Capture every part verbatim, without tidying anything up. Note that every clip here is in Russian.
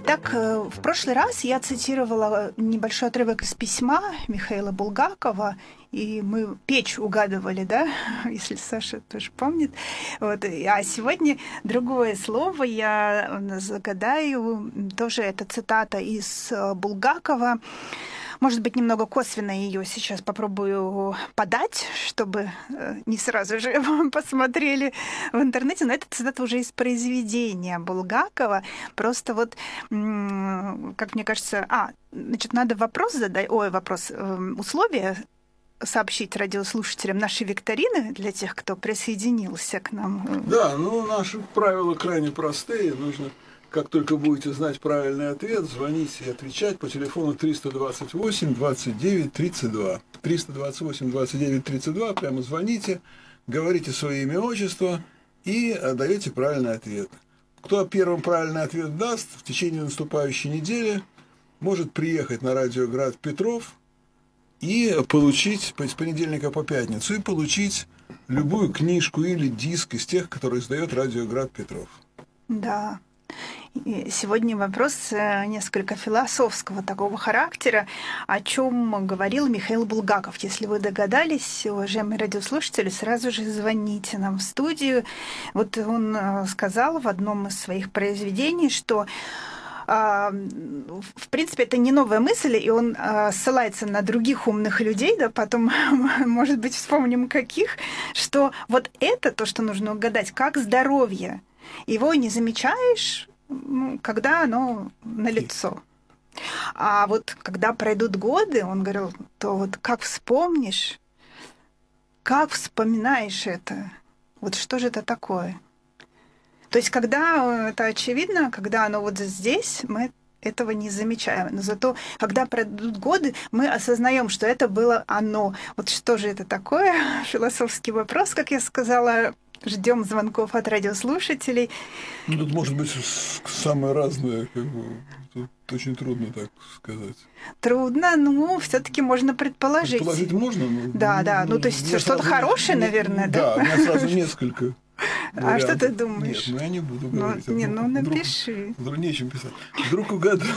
Итак, в прошлый раз я цитировала небольшой отрывок из письма Михаила Булгакова, и мы печь угадывали, да, если Саша тоже помнит. Вот. А сегодня другое слово я загадаю, тоже это цитата из Булгакова. Может быть, немного косвенно ее сейчас попробую подать, чтобы не сразу же посмотрели в интернете. Но это цитата уже из произведения Булгакова. Просто вот, как мне кажется... А, значит, надо вопрос задать... Ой, вопрос. Условия сообщить радиослушателям нашей викторины для тех, кто присоединился к нам. Да, ну, наши правила крайне простые. Нужно... Как только будете знать правильный ответ, звоните и отвечать по телефону триста двадцать восемь двадцать девять тридцать два. триста двадцать восемь двадцать девять тридцать два, прямо звоните, говорите свое имя, отчество и даете правильный ответ. Кто первым правильный ответ даст, в течение наступающей недели может приехать на радио Град Петров и получить с понедельника по пятницу и получить любую книжку или диск из тех, которые издает радио Град Петров. Да. И сегодня вопрос несколько философского такого характера, о чем говорил Михаил Булгаков. Если вы догадались, уважаемые радиослушатели, сразу же звоните нам в студию. Вот он сказал в одном из своих произведений, что в принципе, это не новая мысль, и он ссылается на других умных людей, да, потом, может быть, вспомним каких, что вот это то, что нужно угадать, как здоровье. Его не замечаешь, когда оно налицо. А вот когда пройдут годы, он говорил, то вот как вспомнишь, как вспоминаешь это, вот что же это такое? То есть когда это очевидно, когда оно вот здесь, мы этого не замечаем. Но зато, когда пройдут годы, мы осознаем, что это было оно. Вот что же это такое? Философский вопрос, как я сказала. Ждем звонков от радиослушателей. Ну, тут может быть самое разное, как бы, тут очень трудно так сказать. Трудно, ну, все-таки можно предположить. Предположить можно, но... Да, да, ну, то есть что-то хорошее, не, наверное, да? Да, у меня сразу несколько вариантов. А что ты думаешь? Нет, ну я не буду ну, говорить. Не, вдруг, ну, напиши. Вдруг, вдруг нечем писать. Вдруг угадаю.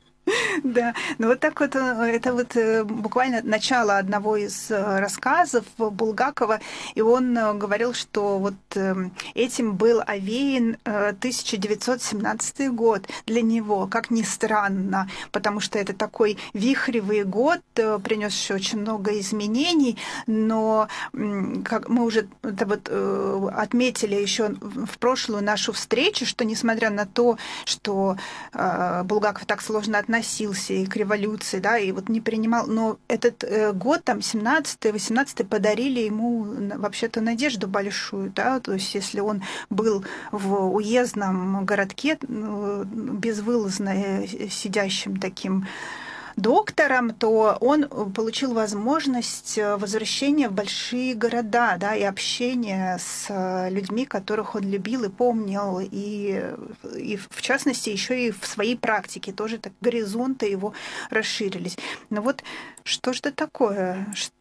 Да, ну вот так вот, это вот буквально начало одного из рассказов Булгакова, и он говорил, что вот этим был овеян тысяча девятьсот семнадцатый год для него, как ни странно, потому что это такой вихревый год, принесший очень много изменений, но как мы уже это вот отметили еще в прошлую нашу встречу, что несмотря на то, что Булгаков так сложно относился и к революции, да, и вот не принимал, но этот э, год, там, семнадцатый восемнадцатый подарили ему вообще-то надежду большую, да, то есть если он был в уездном городке э, безвылазно сидящим таким доктором, то он получил возможность возвращения в большие города, да, и общения с людьми, которых он любил и помнил, и, и в частности еще и в своей практике тоже так горизонты его расширились. Но вот что же это такое,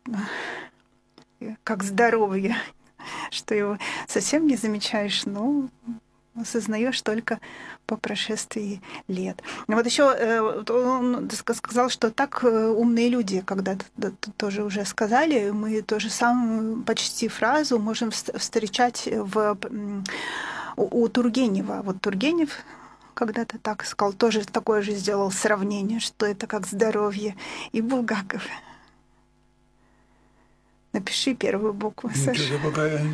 как здоровье, что его совсем не замечаешь, но осознаешь только по прошествии лет. Вот еще он сказал, что так умные люди когда-то тоже уже сказали, мы тоже самую почти фразу можем встречать в, у, у Тургенева. Вот Тургенев когда-то так сказал, тоже такое же сделал сравнение, что это как здоровье, и Булгаков. Напиши первую букву, ну, Саша. Я пока я...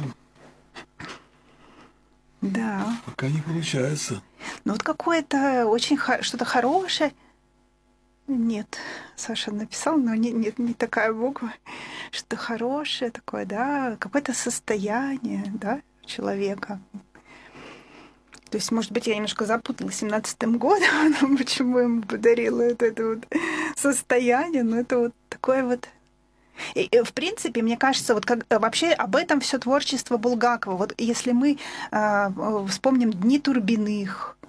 Да. Пока не получается. Ну вот какое-то очень хо- что-то хорошее. Нет, Саша написал, но не, нет, не такая буква. Что-то хорошее такое, да, какое-то состояние, да, человека. То есть, может быть, я немножко запуталась семнадцатым годом, почему я ему подарила это, это вот состояние, но это вот такое вот. И, и, в принципе, мне кажется, вот как, вообще об этом все творчество Булгакова. Вот если мы э, вспомним «Дни Турбиных»,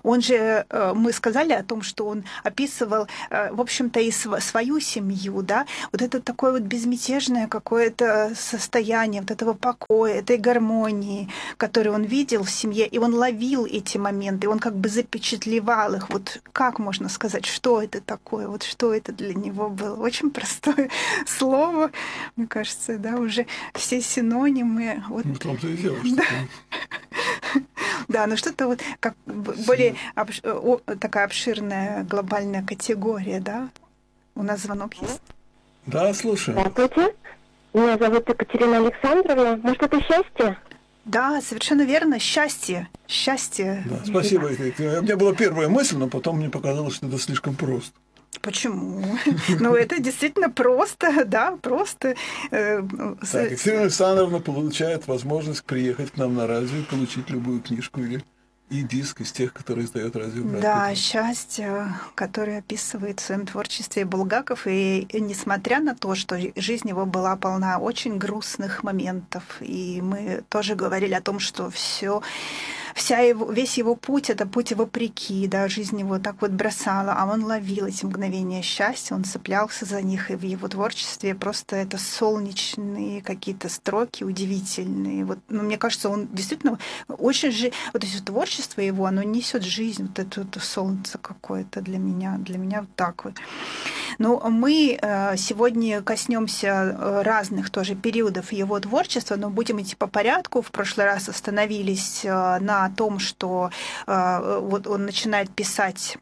Он же, мы сказали о том, что он описывал, в общем-то, и свою семью, да, вот это такое вот безмятежное какое-то состояние, вот этого покоя, этой гармонии, которую он видел в семье, и он ловил эти моменты, он как бы запечатлевал их. Вот как можно сказать, что это такое, вот что это для него было? Очень простое слово, мне кажется, да, уже все синонимы. Вот. Ну, в том-то и дело, что... Да. Да, но что-то вот как более обш... такая обширная глобальная категория, да? У нас звонок есть. Да, слушаю. Здравствуйте. Меня зовут Екатерина Александровна. Может, это счастье? Да, совершенно верно. Счастье. Счастье. Да, спасибо. У меня была первая мысль, но потом мне показалось, что это слишком просто. Почему? Ну, это действительно просто, да, просто. Так, Екатерина Александровна получает возможность приехать к нам на радио и получить любую книжку или и диск из тех, которые издает радио «Брат». Да, счастье, которое описывает в своем творчестве Булгаков. И несмотря на то, что жизнь его была полна очень грустных моментов, и мы тоже говорили о том, что все Вся его, весь его путь — это путь вопреки, да, жизнь его так вот бросала, а он ловил эти мгновения счастья, он цеплялся за них, и в его творчестве просто это солнечные какие-то строки удивительные. Вот, ну, мне кажется, он действительно очень же, вот это творчество его, оно несет жизнь, вот это, это солнце какое-то для меня, для меня вот так вот. Ну, мы сегодня коснемся разных тоже периодов его творчества, но будем идти по порядку. В прошлый раз остановились на том, что вот он начинает писать,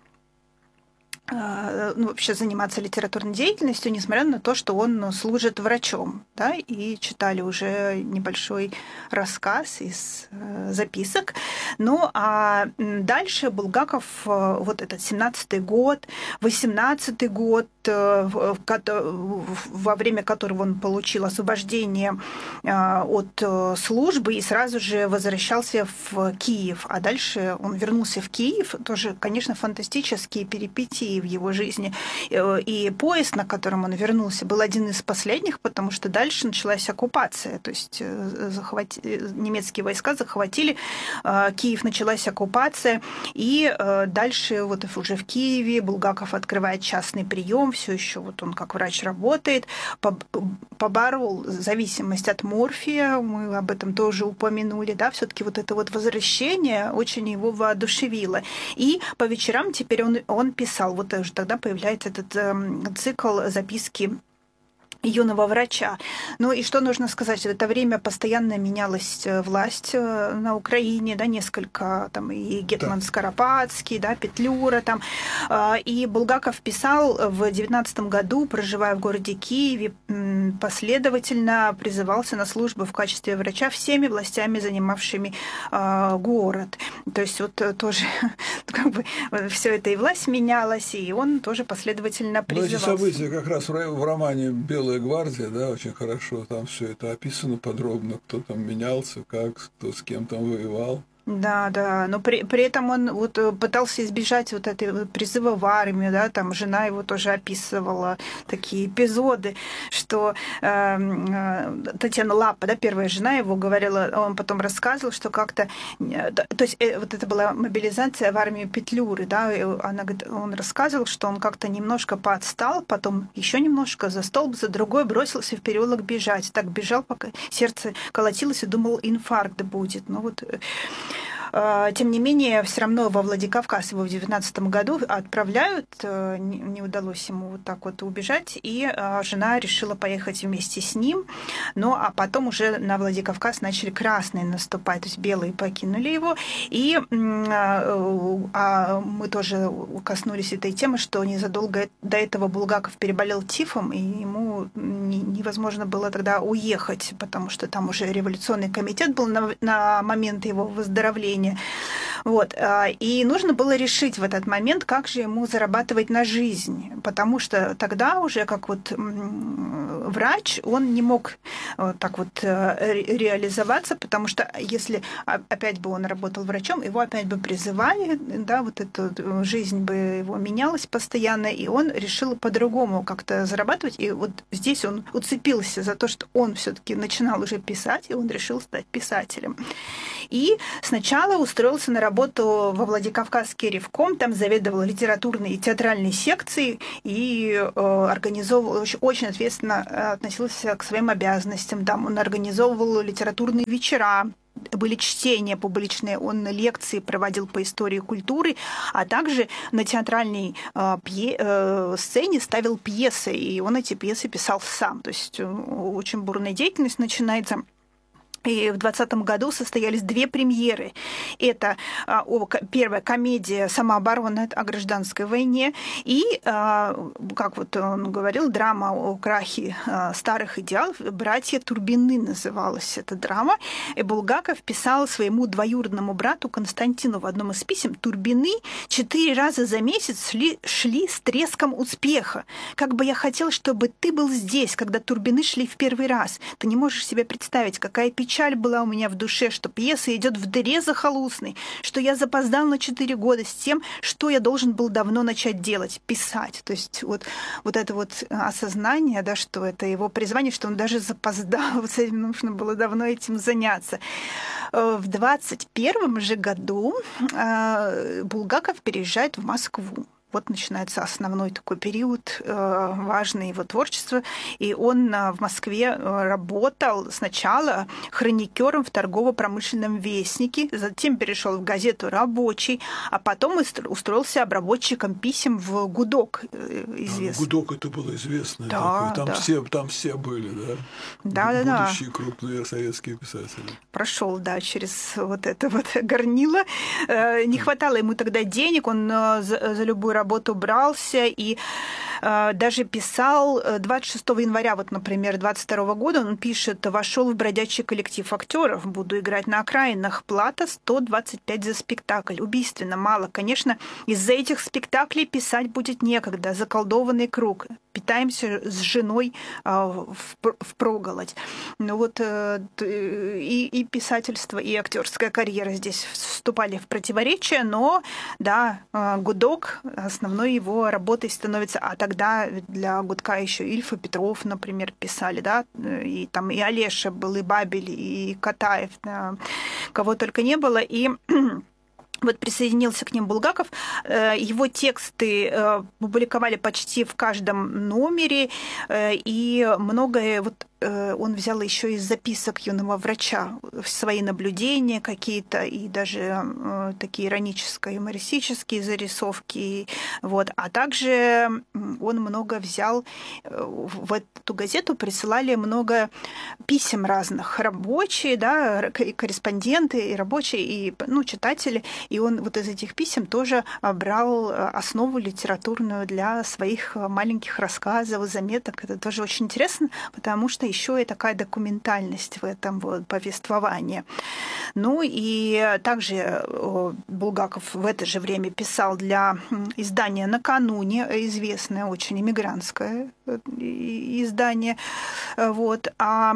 ну, вообще заниматься литературной деятельностью, несмотря на то, что он служит врачом, да, и читали уже небольшой рассказ из записок. Ну, а дальше Булгаков, вот этот семнадцатый год, восемнадцатый год, во время которого он получил освобождение от службы и сразу же возвращался в Киев. А дальше он вернулся в Киев, тоже, конечно, фантастические перипетии в его жизни. И поезд, на котором он вернулся, был один из последних, потому что дальше началась оккупация. То есть захват... немецкие войска захватили Киев, началась оккупация. И дальше вот уже в Киеве Булгаков открывает частный прием, все еще вот он как врач работает, поборол зависимость от морфия, мы об этом тоже упомянули, да, все-таки вот это вот возвращение очень его воодушевило. И по вечерам теперь он, он писал, вот уже тогда появляется этот э, цикл записки юного врача. Ну и что нужно сказать? В это время постоянно менялась власть на Украине, да, несколько, там, и Гетман Скоропадский, да, Петлюра, там, и Булгаков писал в девятнадцатом году, проживая в городе Киеве, последовательно призывался на службу в качестве врача всеми властями, занимавшими город. То есть вот тоже как бы все это и власть менялась, и он тоже последовательно призывался. Но эти события как раз в романе «Белая гвардия», да, очень хорошо, там все это описано подробно, кто там менялся, как, кто с кем там воевал. Да, да, но при, при этом он вот пытался избежать вот этой призыва в армию, да, там жена его тоже описывала такие эпизоды, что э, Татьяна Лапа, да, первая жена его говорила, он потом рассказывал, что как-то, то есть э, вот это была мобилизация в армию Петлюры, да, и она, он рассказывал, что он как-то немножко поотстал, потом еще немножко за столб, за другой бросился в переулок бежать, так бежал, пока сердце колотилось и думал, инфаркт будет, ну вот. Тем не менее, все равно во Владикавказ его в девятнадцатом году отправляют, не удалось ему вот так вот убежать, и жена решила поехать вместе с ним, ну а потом уже на Владикавказ начали красные наступать, то есть белые покинули его, и а мы тоже коснулись этой темы, что незадолго до этого Булгаков переболел тифом, и ему невозможно было тогда уехать, потому что там уже революционный комитет был на, на момент его выздоровления. Вот. И нужно было решить в этот момент, как же ему зарабатывать на жизнь, потому что тогда уже как вот врач, он не мог так вот реализоваться, потому что если опять бы он работал врачом, его опять бы призывали, да, вот эта жизнь бы его менялась постоянно, и он решил по-другому как-то зарабатывать, и вот здесь он уцепился за то, что он все-таки начинал уже писать, и он решил стать писателем. И сначала сначала устроился на работу во Владикавказский ревком, там заведовал литературной и театральной секцией и э, организовывал, очень, очень ответственно относился к своим обязанностям. Там он организовывал литературные вечера, были чтения публичные, он лекции проводил по истории культуры, а также на театральной э, пье, э, сцене ставил пьесы, и он эти пьесы писал сам. То есть очень бурная деятельность начинается. И в двадцатом году состоялись две премьеры. Это а, о, первая комедия «Самооборона» о гражданской войне и, а, как вот он говорил, драма о крахе а, старых идеалов. «Братья Турбины» называлась эта драма. И Булгаков писал своему двоюродному брату Константину в одном из писем: «Турбины четыре раза за месяц шли, шли с треском успеха. Как бы я хотел, чтобы ты был здесь, когда Турбины шли в первый раз. Ты не можешь себе представить, какая печаль Печаль была у меня в душе, что пьеса идет в дыре захолустной, что я запоздал на четыре года с тем, что я должен был давно начать делать, писать». То есть вот, вот это вот осознание, да, что это его призвание, что он даже запоздал, вот с этим нужно было давно этим заняться. В двадцать первом же году Булгаков переезжает в Москву. Вот начинается основной такой период, э, важный его творчество. И он э, в Москве работал сначала хроникером в торгово-промышленном вестнике, затем перешел в газету «Рабочий», а потом устроился обработчиком писем в «Гудок». Э, известный. Да, «Гудок» это было известно. Да, там, да. Все, там все были, да? Да, да, да. Будущие крупные советские писатели. Прошел, да, через вот это вот горнило. Э, не хватало ему тогда денег, он э, за, за любую работу брался и э, даже писал двадцать шестого января, вот, например, двадцать второго года, он пишет: «Вошел в бродячий коллектив актеров, буду играть на окраинах, плата сто двадцать пять за спектакль. Убийственно мало. Конечно, из-за этих спектаклей писать будет некогда. Заколдованный круг. Питаемся с женой э, впроголодь». Ну вот э, и, и писательство, и актерская карьера здесь вступали в противоречие, но да, э, «Гудок» основной его работой становится, а тогда для «Гудка» еще Ильф и Петров, например, писали, да, и там и Олеша был, и Бабель, и Катаев, да, кого только не было, и вот присоединился к ним Булгаков. Его тексты публиковали почти в каждом номере, и многое вот он взял еще из записок юного врача свои наблюдения какие-то, и даже э, такие ироническо-юмористические зарисовки. Вот. А также он много взял, в эту газету присылали много писем разных, рабочие, да, корреспонденты, и рабочие, и ну, читатели. И он вот из этих писем тоже брал основу литературную для своих маленьких рассказов, заметок. Это тоже очень интересно, потому что еще и такая документальность в этом вот повествовании. Ну и также Булгаков в это же время писал для издания «Накануне», известное очень эмигрантское издание. Вот. А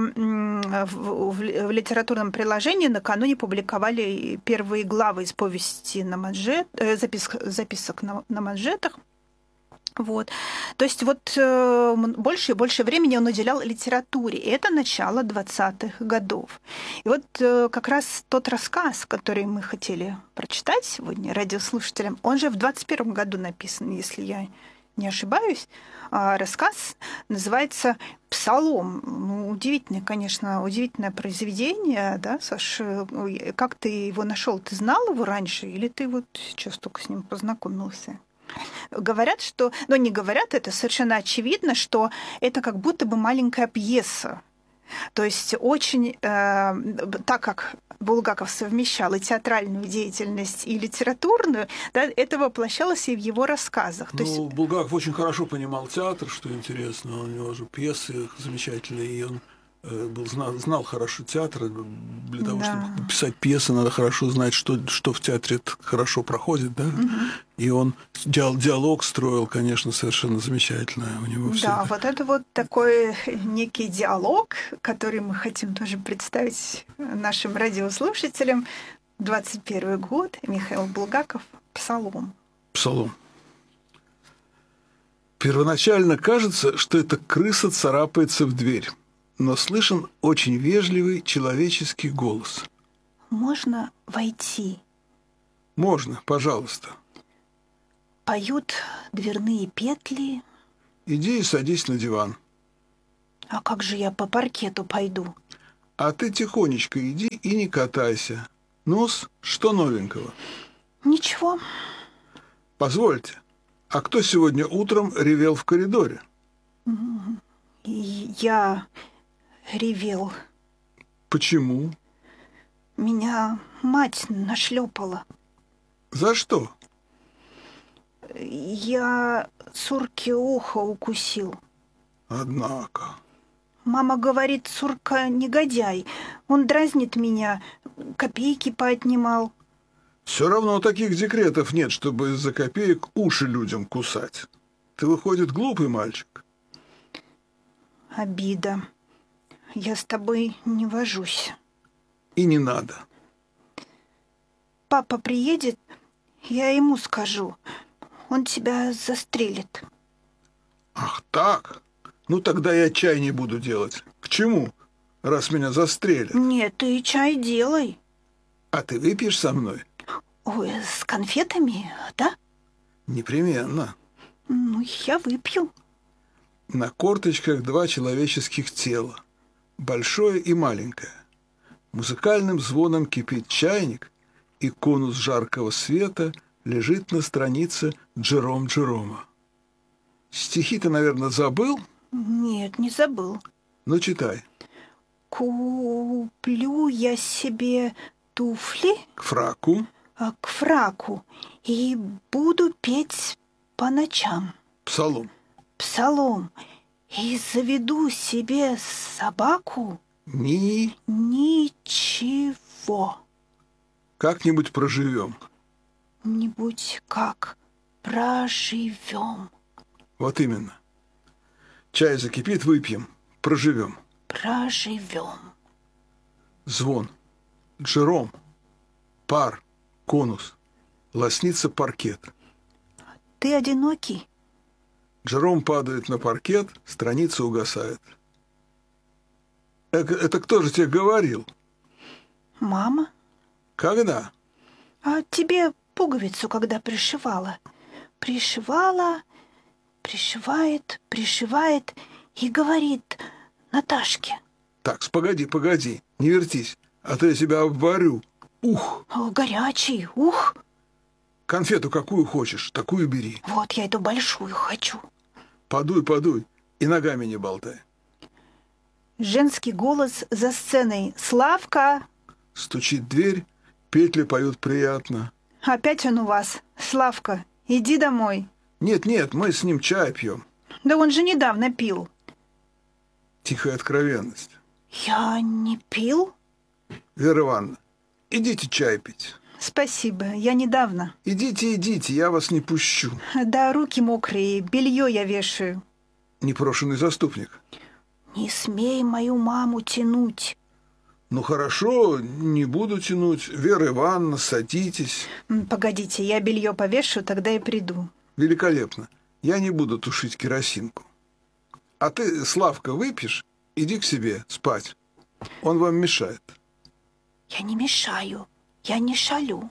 в литературном приложении «Накануне» публиковали первые главы из повести на манжет, записок, записок на, на манжетах. Вот. То есть вот э, больше и больше времени он уделял литературе. И это начало двадцатых годов. И вот э, как раз тот рассказ, который мы хотели прочитать сегодня радиослушателям, он же в двадцать первом году написан, если я не ошибаюсь. А рассказ называется «Псалом». Ну, удивительное, конечно, удивительное произведение, да, Саш? Как ты его нашел? Ты знал его раньше или ты вот сейчас только с ним познакомился? Говорят, что... Ну, не говорят, это совершенно очевидно, что это как будто бы маленькая пьеса. То есть очень... Э, так как Булгаков совмещал и театральную деятельность, и литературную, да, это воплощалось и в его рассказах. Ну, То есть... Булгаков очень хорошо понимал театр, что интересно. У него же пьесы замечательные, и он был, знал, знал хорошо театр. Для того, да. чтобы писать пьесы, надо хорошо знать, что, что в театре хорошо проходит. Да? Угу. И он диалог строил, конечно, совершенно замечательно. У него да, все это... вот это вот такой некий диалог, который мы хотим тоже представить нашим радиослушателям. двадцать первый год, Михаил Булгаков, «Псалом». Псалом. Первоначально кажется, что эта крыса царапается в дверь, но слышен очень вежливый человеческий голос. «Можно войти?» Можно, пожалуйста. Поют дверные петли. Иди и садись на диван. А как же я по паркету пойду? А ты тихонечко иди и не катайся. Ну-с, что новенького? Ничего. Позвольте, а кто сегодня утром ревел в коридоре? Я ревел. Почему? Меня мать нашлепала. За что? Я Сурке ухо укусил. Однако. Мама говорит, Сурка негодяй. Он дразнит меня, копейки поотнимал. Все равно таких декретов нет, чтобы из-за копеек уши людям кусать. Ты, выходит, глупый мальчик. Обида. Я с тобой не вожусь. И не надо. Папа приедет, я ему скажу. Он тебя застрелит. Ах так? Ну тогда я чай не буду делать. К чему, раз меня застрелят? Нет, ты чай делай. А ты выпьешь со мной? Ой, с конфетами, да? Непременно. Ну, я выпью. На корточках два человеческих тела, большое и маленькое. Музыкальным звоном кипит чайник, и конус жаркого света лежит на странице Джером Джерома. Стихи ты, наверное, забыл? Нет, не забыл. Ну, читай. Куплю я себе туфли К фраку, а, к фраку и буду петь по ночам псалом. псалом и заведу себе собаку. Ни, Ничего. как-нибудь проживем. Нибудь как проживем. Вот именно. Чай закипит, выпьем, проживем. Проживем. Звон. Джером. Пар. Конус. Лоснится паркет. Ты одинокий? Джером падает на паркет, страница угасает. Это, это кто же тебе говорил? Мама? Когда? А тебе пуговицу когда пришивала? Пришивала, пришивает, пришивает и говорит Наташке. Так, погоди, погоди, не вертись, а то я тебя обварю. Ух! О, горячий, ух! Конфету какую хочешь, такую бери. Вот я эту большую хочу. Подуй, подуй, и ногами не болтай. Женский голос за сценой. Славка! Стучит дверь, петли поют приятно. Опять он у вас. Славка, иди домой. Нет-нет, мы с ним чай пьем. Да он же недавно пил. Тихая откровенность. Я не пил? Вера Ивановна, идите чай пить. Спасибо, я недавно. Идите, идите, я вас не пущу. Да, руки мокрые, белье я вешаю. Непрошенный заступник. Не смей мою маму тянуть. Ну хорошо, не буду тянуть. Вера Ивановна, садитесь. М, Погодите, я белье повешу, тогда и приду. Великолепно. Я не буду тушить керосинку. А ты, Славка, выпьешь? Иди к себе спать. Он вам мешает. Я не мешаю, я не шалю.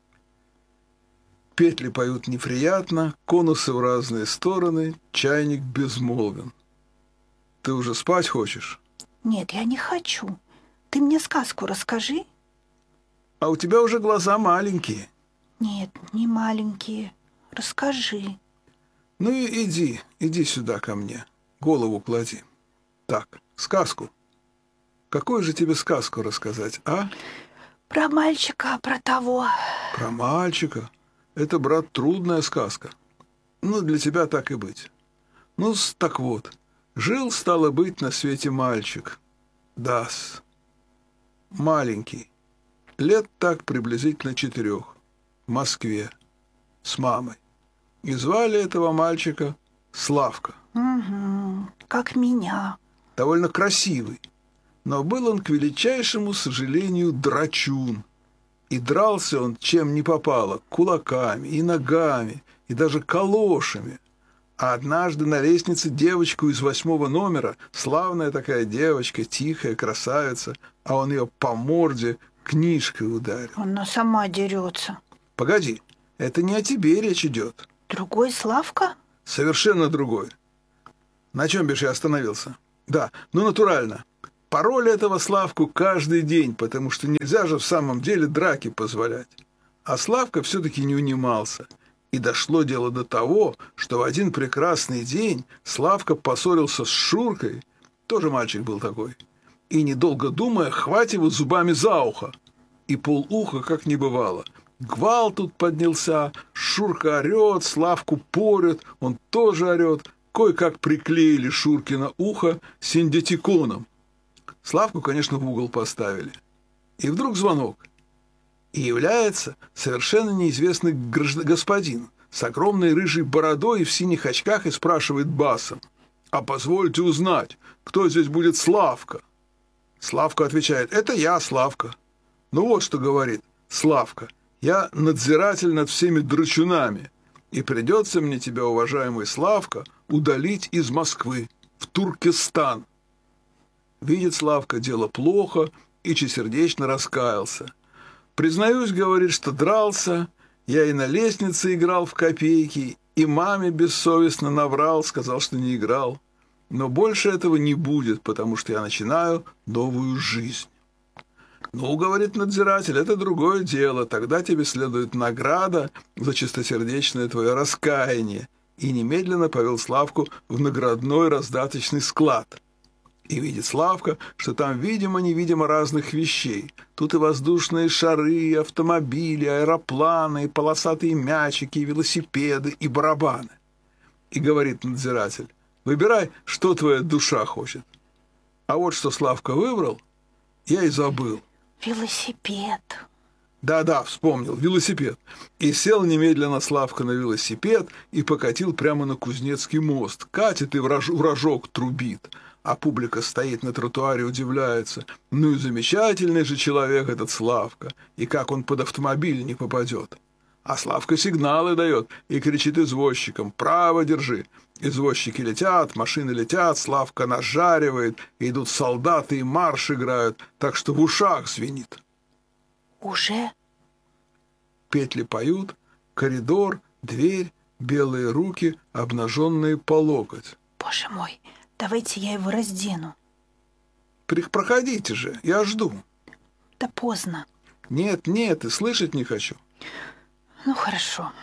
Петли поют неприятно, конусы в разные стороны, чайник безмолвен. Ты уже спать хочешь? Нет, я не хочу. Ты мне сказку расскажи. А у тебя уже глаза маленькие. Нет, не маленькие. Расскажи. Ну и иди, иди сюда ко мне. Голову клади. Так, сказку. Какую же тебе сказку рассказать, а? Про мальчика, про того. Про мальчика. Это, брат, трудная сказка. Ну, для тебя так и быть. Ну, так вот. Жил, стало быть, на свете мальчик. Да-с. Маленький. Лет так приблизительно четырех. В Москве. С мамой. И звали этого мальчика Славка. Угу, как меня. Довольно красивый. Но был он, к величайшему сожалению, драчун. И дрался он чем не попало, кулаками и ногами, и даже калошами. А однажды на лестнице девочку из восьмого номера, славная такая девочка, тихая, красавица, а он ее по морде книжкой ударил. Она сама дерется. Погоди, это не о тебе речь идет. Другой Славка? Совершенно другой. На чем бишь я остановился? Да, ну натурально. Пароли этого Славку каждый день, потому что нельзя же в самом деле драки позволять. А Славка все-таки не унимался. И дошло дело до того, что в один прекрасный день Славка поссорился с Шуркой, тоже мальчик был такой, и, недолго думая, хватит его зубами за ухо. И полуха, как не бывало. Гвалт тут поднялся, Шурка орет, Славку порет, он тоже орет. Кое-как приклеили Шуркино ухо синдетиконом. Славку, конечно, в угол поставили. И вдруг звонок. И является совершенно неизвестный господин с огромной рыжей бородой и в синих очках и спрашивает басом: «А позвольте узнать, кто здесь будет Славка?» Славка отвечает: «Это я, Славка». «Ну вот что говорит Славка: я надзиратель над всеми драчунами, и придется мне тебя, уважаемый Славка, удалить из Москвы в Туркестан». Видит Славка, дело плохо, и чистосердечно раскаялся. «Признаюсь, — говорит, — что дрался, я и на лестнице играл в копейки, и маме бессовестно наврал, сказал, что не играл. Но больше этого не будет, потому что я начинаю новую жизнь». «Ну, — говорит надзиратель, — это другое дело, тогда тебе следует награда за чистосердечное твое раскаяние», и немедленно повел Славку в наградной раздаточный склад. И видит Славка, что там видимо-невидимо разных вещей. Тут и воздушные шары, и автомобили, и аэропланы, и полосатые мячики, и велосипеды, и барабаны. И говорит надзиратель: «Выбирай, что твоя душа хочет». А вот что Славка выбрал, я и забыл. Велосипед. Да-да, вспомнил, велосипед. И сел немедленно Славка на велосипед и покатил прямо на Кузнецкий мост. Катит и в рожок трубит. А публика стоит на тротуаре, удивляется. Ну и замечательный же человек этот Славка. И как он под автомобиль не попадет. А Славка сигналы дает и кричит извозчикам: «Право держи». Извозчики летят, машины летят, Славка нажаривает, идут солдаты и марш играют, так что в ушах звенит. Уже? Петли поют, коридор, дверь, белые руки, обнаженные по локоть. Боже мой, давайте я его раздену. Проходите же, я жду. Да поздно. Нет, нет, и слышать не хочу. Ну, хорошо.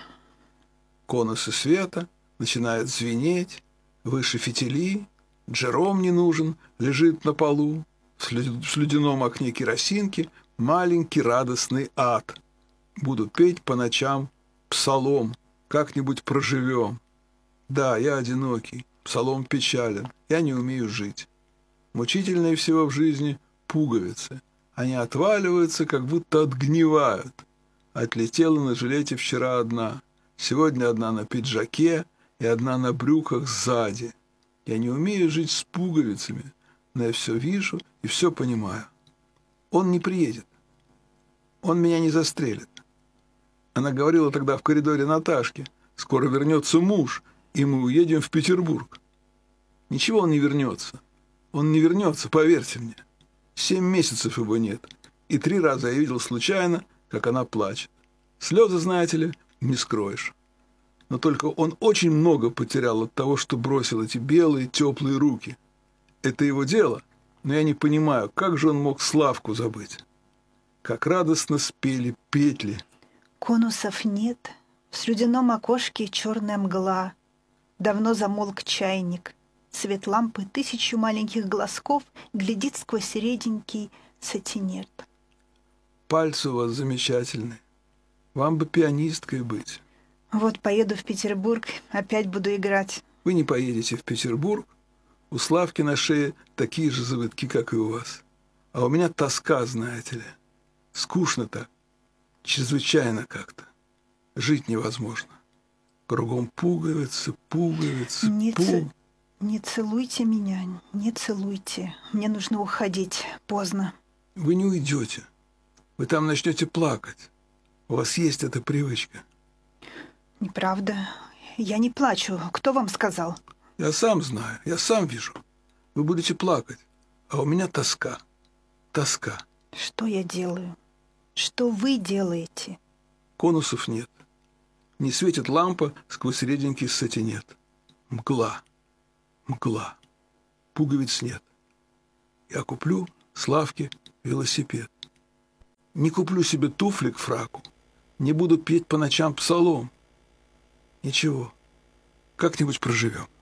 Конусы света начинают звенеть, выше фитили, Джером не нужен, лежит на полу, в слюдяном окне керосинки маленький радостный ад. Буду петь по ночам псалом, как-нибудь проживем. Да, я одинокий, псалом печален, я не умею жить. Мучительнее всего в жизни пуговицы. Они отваливаются, как будто отгнивают. Отлетела на жилете вчера одна, сегодня одна на пиджаке и одна на брюках сзади. Я не умею жить с пуговицами, но я все вижу и все понимаю. Он не приедет. Он меня не застрелит. Она говорила тогда в коридоре Наташке: «Скоро вернется муж, и мы уедем в Петербург». Ничего, он не вернется. Он не вернется, поверьте мне. Семь месяцев его нет. И три раза я видел случайно, как она плачет. Слезы, знаете ли, не скроешь. Но только он очень много потерял от того, что бросил эти белые, теплые руки. Это его дело, но я не понимаю, как же он мог Славку забыть. Как радостно спели петли. Конусов нет, в слюдяном окошке черная мгла. Давно замолк чайник. Свет лампы тысячу маленьких глазков глядит сквозь реденький сатинет. Пальцы у вас замечательные. Вам бы пианисткой быть. Вот поеду в Петербург, опять буду играть. Вы не поедете в Петербург. У Славки на шее такие же завитки, как и у вас. А у меня тоска, знаете ли. Скучно так. Чрезвычайно как-то. Жить невозможно. Кругом пуговицы, пуговицы, Не, пуг... ц... не целуйте меня, не целуйте. Мне нужно уходить, поздно. Вы не уйдете. Вы там начнете плакать. У вас есть эта привычка. Неправда. Я не плачу. Кто вам сказал? Я сам знаю, я сам вижу. Вы будете плакать, а у меня тоска. Тоска. Что я делаю? Что вы делаете? Конусов нет. Не светит лампа, сквозь реденький сатинет. Мгла, мгла, пуговиц нет. Я куплю Славке велосипед. Не куплю себе туфли к фраку, не буду петь по ночам псалом. Ничего, как-нибудь проживем.